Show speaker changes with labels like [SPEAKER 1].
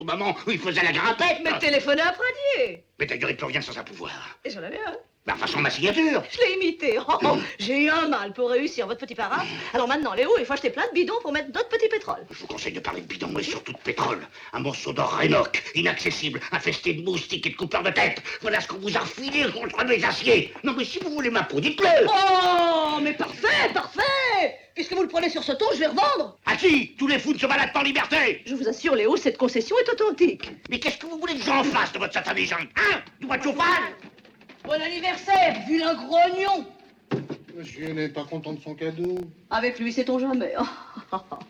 [SPEAKER 1] Au moment où il faisait la grimpette.
[SPEAKER 2] Mais téléphonez à Pradier.
[SPEAKER 1] Mais d'ailleurs, il peut rien sans un pouvoir.
[SPEAKER 2] Et j'en avais un.
[SPEAKER 1] Bah, façon ma signature.
[SPEAKER 2] Je l'ai imité. J'ai eu un mal pour réussir votre petit parrain. Alors maintenant, Léo, il faut acheter plein de bidons pour mettre d'autres petits pétroles.
[SPEAKER 1] Je vous conseille de parler de bidon, mais surtout de pétrole. Un morceau d'or Rénoc, inaccessible, infesté de moustiques et de coupeurs de tête. Voilà ce qu'on vous a refilé contre mes aciers. Non, mais si vous voulez ma peau, dites-le.
[SPEAKER 2] Oh, mais parfait, parfait. Puisque vous le prenez sur ce ton, je vais revendre.
[SPEAKER 1] Ah si, tous les fous ne se baladent pas en liberté.
[SPEAKER 2] Je vous assure, Léo, cette concession est authentique.
[SPEAKER 1] Mais qu'est-ce que vous voulez que j'en fasse de votre satanisant? Hein? Du bois de chauffage?
[SPEAKER 2] Bon anniversaire, vilain grognon.
[SPEAKER 3] Monsieur n'est pas content de son cadeau.
[SPEAKER 2] Avec lui, sait-on jamais.